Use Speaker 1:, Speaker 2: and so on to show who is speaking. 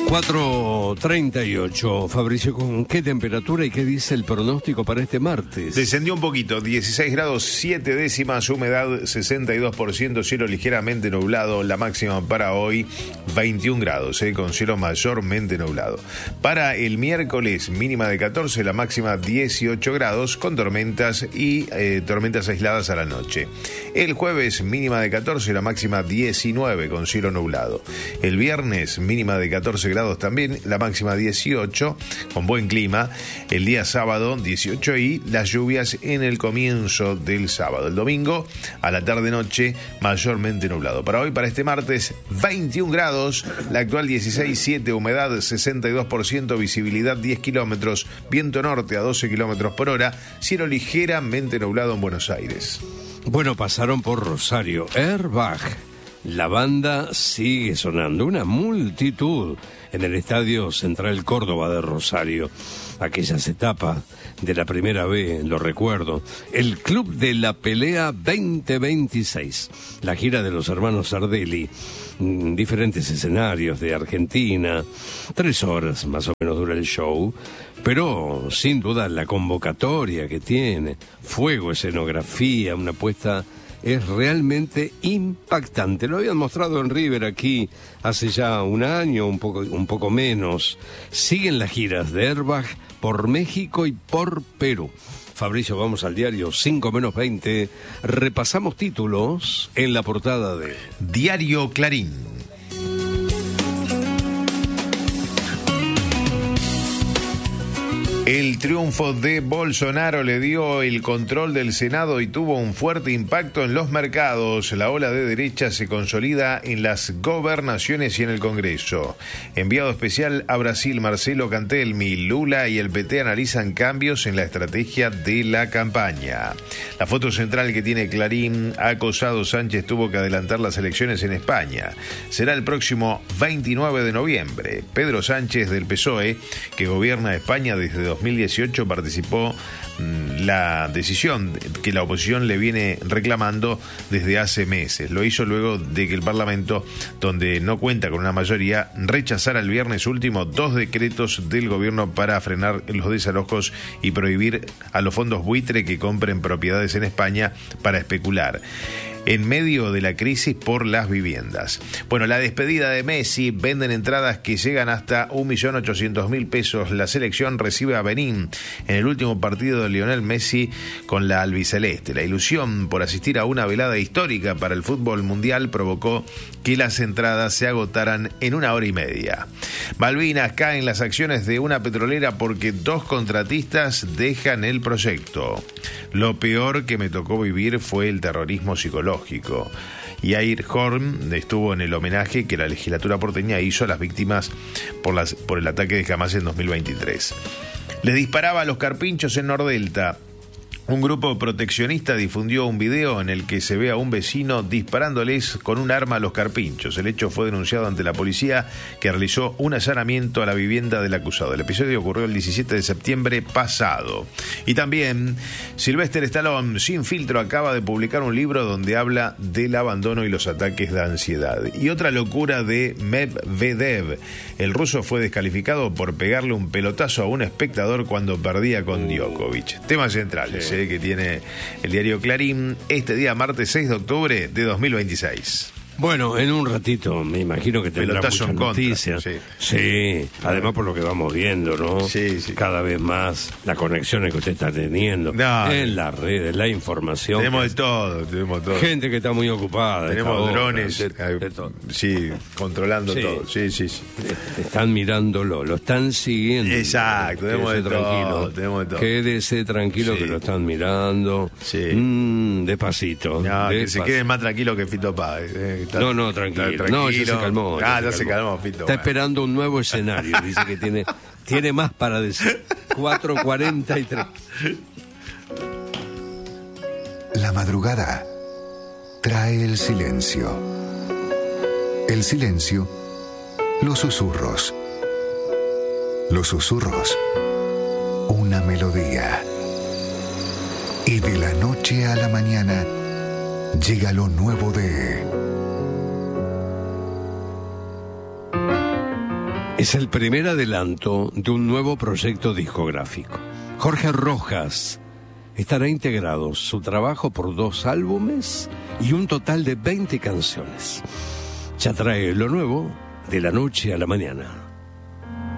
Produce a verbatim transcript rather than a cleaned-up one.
Speaker 1: cuatro treinta y ocho. Fabricio, ¿con qué temperatura y qué dice el pronóstico para este martes?
Speaker 2: Descendió un poquito, dieciséis grados siete décimas, humedad sesenta y dos por ciento, cielo ligeramente nublado, la máxima para hoy veintiún grados, eh, con cielo mayormente nublado. Para el miércoles, mínima de catorce, la máxima dieciocho grados, con tormentas y eh, tormentas aisladas a la noche. El jueves, mínima de catorce, la máxima diecinueve, con cielo nublado. El viernes, mínima de catorce grados también, la máxima dieciocho, con buen clima. El día sábado dieciocho y las lluvias en el comienzo del sábado. El domingo a la tarde-noche mayormente nublado. Para hoy, para este martes, veintiún grados, la actual dieciséis siete, humedad sesenta y dos por ciento, visibilidad diez kilómetros, viento norte a doce kilómetros por hora, cielo ligeramente nublado en Buenos Aires.
Speaker 1: Bueno, pasaron por Rosario, Airbag. La banda sigue sonando, una multitud en el Estadio Central Córdoba de Rosario. Aquellas etapas de la primera B, lo recuerdo. El Club de la Pelea veinte veintiséis, la gira de los hermanos Sardelli, diferentes escenarios de Argentina, tres horas más o menos dura el show, pero sin duda la convocatoria que tiene, fuego, escenografía, una puesta... es realmente impactante. Lo habían mostrado en River aquí hace ya un año, un poco, un poco menos. Siguen las giras de Airbag por México y por Perú. Fabricio, vamos al diario cinco menos veinte. Repasamos títulos en la portada de
Speaker 2: Diario Clarín. El triunfo de Bolsonaro le dio el control del Senado y tuvo un fuerte impacto en los mercados. La ola de derecha se consolida en las gobernaciones y en el Congreso. Enviado especial a Brasil, Marcelo Cantelmi, Lula y el P T analizan cambios en la estrategia de la campaña. La foto central que tiene Clarín: acosado Sánchez tuvo que adelantar las elecciones en España. Será el próximo veintinueve de noviembre. Pedro Sánchez, del P S O E, que gobierna España desde dos mil dieciocho, participó mmm, la decisión que la oposición le viene reclamando desde hace meses. Lo hizo luego de que el Parlamento, donde no cuenta con una mayoría, rechazara el viernes último dos decretos del gobierno para frenar los desalojos y prohibir a los fondos buitre que compren propiedades en España para especular en medio de la crisis por las viviendas. Bueno, la despedida de Messi, venden entradas que llegan hasta un millón ochocientos mil pesos. La selección recibe a Benín en el último partido de Lionel Messi con la albiceleste. La ilusión por asistir a una velada histórica para el fútbol mundial provocó que las entradas se agotaran en una hora y media. Malvinas, caen las acciones de una petrolera porque dos contratistas dejan el proyecto. Lo peor que me tocó vivir fue el terrorismo psicológico. Yair Horn estuvo en el homenaje que la legislatura porteña hizo a las víctimas por, las, por el ataque de Hamas en dos mil veintitrés. Le disparaba a los carpinchos en Nordelta. Un grupo proteccionista difundió un video en el que se ve a un vecino disparándoles con un arma a los carpinchos. El hecho fue denunciado ante la policía, que realizó un allanamiento a la vivienda del acusado. El episodio ocurrió el diecisiete de septiembre pasado. Y también, Sylvester Stallone, sin filtro, acaba de publicar un libro donde habla del abandono y los ataques de ansiedad. Y otra locura de Medvedev. El ruso fue descalificado por pegarle un pelotazo a un espectador cuando perdía con Djokovic. Temas centrales, sí, que tiene el diario Clarín este día martes seis de octubre de dos mil veintiséis.
Speaker 1: Bueno, en un ratito me imagino que tendrá
Speaker 2: Pelotazo
Speaker 1: muchas
Speaker 2: en contra,
Speaker 1: noticias.
Speaker 2: sí.
Speaker 1: Sí, además por lo que vamos viendo, ¿no?
Speaker 2: Sí, sí.
Speaker 1: Cada vez más las conexiones que usted está teniendo
Speaker 2: No,
Speaker 1: en las redes, la información.
Speaker 2: Tenemos
Speaker 1: que
Speaker 2: de todo, tenemos todo.
Speaker 1: gente que está muy ocupada.
Speaker 2: Tenemos
Speaker 1: esta
Speaker 2: drones,
Speaker 1: hora, de, de
Speaker 2: eh,
Speaker 1: todo.
Speaker 2: sí, controlando
Speaker 1: Sí.
Speaker 2: todo. Sí, sí, sí.
Speaker 1: Te están mirándolo, lo están siguiendo.
Speaker 2: Exacto, tenemos de
Speaker 1: Quédese
Speaker 2: todo,
Speaker 1: tranquilo.
Speaker 2: tenemos de todo.
Speaker 1: Quédese tranquilo,
Speaker 2: Sí.
Speaker 1: que lo están mirando.
Speaker 2: Sí.
Speaker 1: Mm, despacito.
Speaker 2: No, que
Speaker 1: despacito.
Speaker 2: se queden más tranquilos que Fito Páez. eh, está-
Speaker 1: No, no, tranquilo.
Speaker 2: está
Speaker 1: No, ya se calmó.
Speaker 2: Ah, ya se calmó, Fito.
Speaker 1: Está
Speaker 2: bueno.
Speaker 1: esperando un nuevo escenario. Dice que tiene, tiene más para decir. cuatro cuarenta y tres.
Speaker 3: La madrugada trae el silencio. El silencio, los susurros. Los susurros, una melodía. Y de la noche a la mañana llega lo nuevo de
Speaker 1: Es el primer adelanto de un nuevo proyecto discográfico. Jorge Rojas estará integrado su trabajo por dos álbumes y un total de veinte canciones. Ya trae lo nuevo de la noche a la mañana.